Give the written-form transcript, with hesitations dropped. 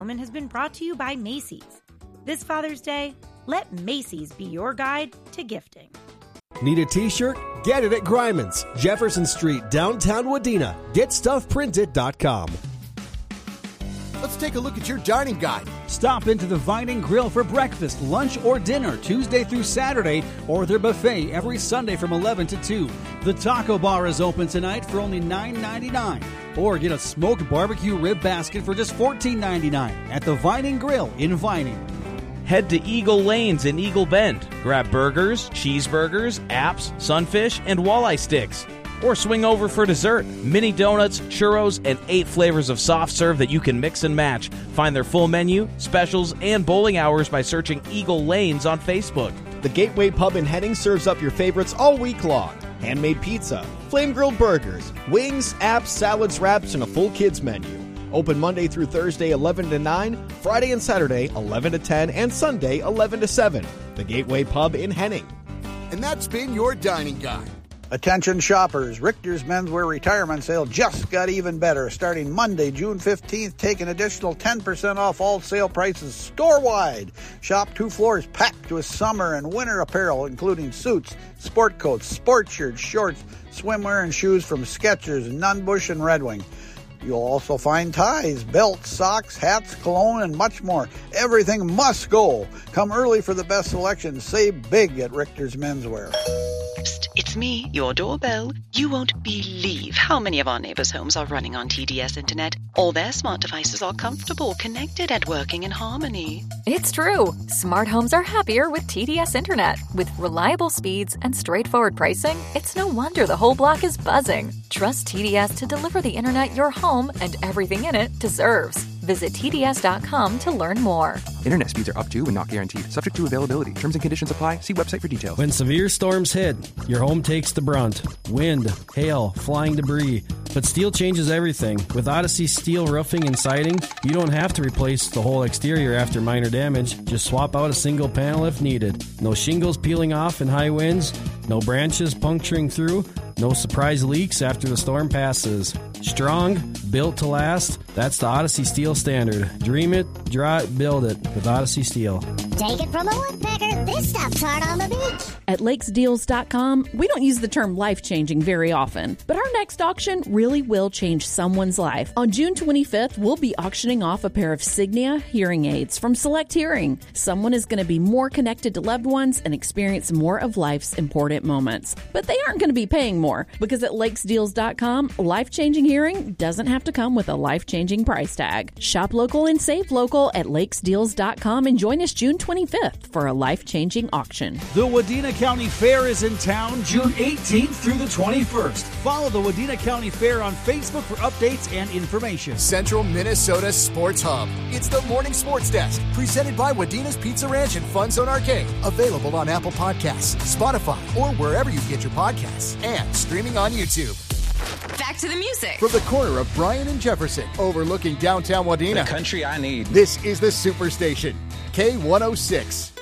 moment has been brought to you by Macy's. This Father's Day, let Macy's be your guide to gifting. Need a t-shirt? Get it at Greiman's, Jefferson Street, downtown Wadena. GetStuffPrinted.com. Let's take a look at your dining guide. Stop into the Vining Grill for breakfast, lunch, or dinner Tuesday through Saturday, or their buffet every Sunday from 11 to 2. The taco bar is open tonight for only $9.99. Or get a smoked barbecue rib basket for just $14.99 at the Vining Grill in Vining. Head to Eagle Lanes in Eagle Bend. Grab burgers, cheeseburgers, apps, sunfish, and walleye sticks. Or swing over for dessert, mini donuts, churros, and 8 flavors of soft serve that you can mix and match. Find their full menu, specials, and bowling hours by searching Eagle Lanes on Facebook. The Gateway Pub in Henning serves up your favorites all week long. Handmade pizza, flame-grilled burgers, wings, apps, salads, wraps, and a full kids menu. Open Monday through Thursday 11 to 9, Friday and Saturday 11 to 10, and Sunday 11 to 7. The Gateway Pub in Henning. And that's been your dining guide. Attention shoppers, Richter's Menswear Retirement Sale just got even better. Starting Monday, June 15th, take an additional 10% off all sale prices store-wide. Shop 2 floors packed with summer and winter apparel, including suits, sport coats, sport shirts, shorts, swimwear, and shoes from Skechers, Nunn Bush, and Red Wing. You'll also find ties, belts, socks, hats, cologne, and much more. Everything must go. Come early for the best selection. Save big at Richter's Menswear. Psst, it's me, your doorbell. You won't believe how many of our neighbors' homes are running on TDS Internet. All their smart devices are comfortable, connected, and working in harmony. It's true. Smart homes are happier with TDS Internet. With reliable speeds and straightforward pricing, it's no wonder the whole block is buzzing. Trust TDS to deliver the internet your home and everything in it deserves. Visit TDS.com to learn more. Internet speeds are up to and not guaranteed. Subject to availability. Terms and conditions apply. See website for details. When severe storms hit, your home takes the brunt. Wind, hail, flying debris. But steel changes everything. With Odyssey Steel Roofing and Siding, you don't have to replace the whole exterior after minor damage. Just swap out a single panel if needed. No shingles peeling off in high winds. No branches puncturing through. No surprise leaks after the storm passes. Strong, built to last. That's the Odyssey Steel standard. Dream it, draw it, build it with Odyssey Steel. Take it from a woodpecker. This stuff's hard on the beach. At lakesdeals.com, we don't use the term life-changing very often, but our next auction really will change someone's life. On June 25th, we'll be auctioning off a pair of Signia hearing aids from Select Hearing. Someone is going to be more connected to loved ones and experience more of life's important moments. But they aren't going to be paying more, because at lakesdeals.com, life-changing hearing doesn't have to come with a life-changing price tag. Shop local and save local at lakesdeals.com and join us June 25th for a life-changing auction. The Wadena County Fair is in town June 18th through the 21st. Follow the Wadena County Fair on Facebook for updates and information. Central Minnesota Sports Hub. It's the Morning Sports Desk, presented by Wadena's Pizza Ranch and Fun Zone Arcade. Available on Apple Podcasts, Spotify, or wherever you get your podcasts. And streaming on YouTube. Back to the music. From the corner of Bryan and Jefferson, overlooking downtown Wadena. The country I need. This is the Superstation, K106.